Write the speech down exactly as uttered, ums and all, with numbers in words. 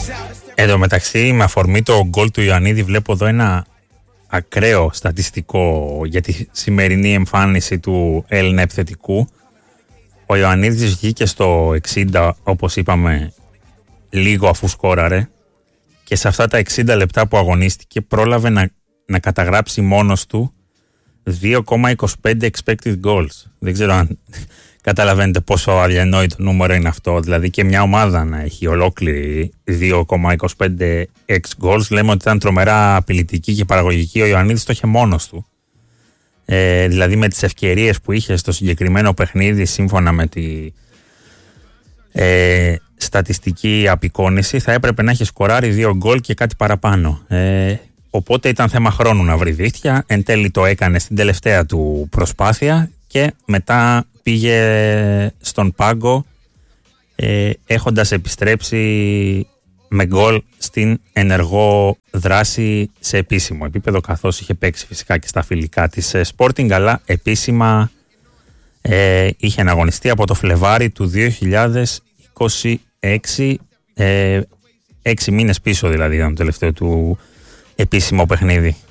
Εν τω μεταξύ, με αφορμή το γκολ του Ιωαννίδη, βλέπω εδώ ένα ακραίο στατιστικό για τη σημερινή εμφάνιση του Έλληνα επιθετικού. Ο Ιωαννίδης βγήκε στο εξήντα, όπως είπαμε, λίγο αφού σκόραρε, και σε αυτά τα εξήντα λεπτά που αγωνίστηκε πρόλαβε να, να καταγράψει μόνος του δύο κόμμα είκοσι πέντε expected goals. Δεν ξέρω αν καταλαβαίνετε πόσο αδιανόητο νούμερο είναι αυτό. Δηλαδή και μια ομάδα να έχει ολόκληρη δύο κόμμα είκοσι πέντε ex goals. Λέμε ότι ήταν τρομερά απειλητική και παραγωγική. Ο Ιωαννίδης το είχε μόνος του. Ε, δηλαδή με τις ευκαιρίες που είχε στο συγκεκριμένο παιχνίδι, σύμφωνα με τη ε, στατιστική απεικόνηση, θα έπρεπε να έχει σκοράρει δύο γκολ και κάτι παραπάνω. Ε, οπότε ήταν θέμα χρόνου να βρει δίχτυα. Εν τέλει το έκανε στην τελευταία του προσπάθεια και μετά πήγε στον πάγκο, ε, έχοντας επιστρέψει με γκολ στην ενεργό δράση σε επίσημο επίπεδο, καθώς είχε παίξει φυσικά και στα φιλικά της Sporting, αλλά επίσημα ε, είχε αναγωνιστεί από το Φλεβάρι του δύο χιλιάδες είκοσι έξι, ε, έξι μήνες πίσω δηλαδή ήταν το τελευταίο του επίσημο παιχνίδι.